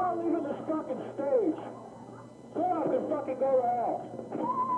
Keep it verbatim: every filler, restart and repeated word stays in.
not leaving this fucking stage. Get up and fucking go to hell.